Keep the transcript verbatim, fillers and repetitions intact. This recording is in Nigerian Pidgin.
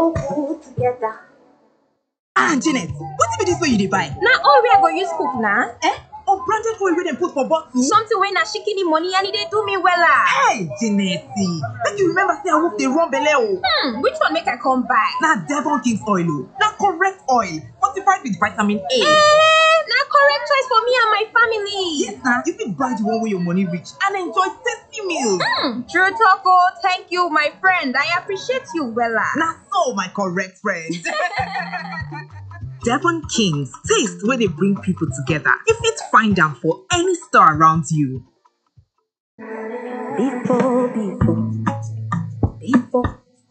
together. Ah, Janet, what be this way you dey buy? Na all we are going to use cook na? Eh? Unbranded oil wey dem put for bottle? Something wey na shikini money and e dey do me wella. Hey, Janet, make you remember say I wolf dey run belle o. Hmm, which one make I come buy? Na Devon King's oil o. Na correct oil, fortified with vitamin A. Eh, na correct choice for me and my family. Yes na, you fit buy the one wey your money reach and enjoy tasty meals. Hmm, true talk o. Thank you, my friend. I appreciate you wella. Na so, my correct friend. Devon King's, taste where they bring people together. You fit find them for any store around you. People, people.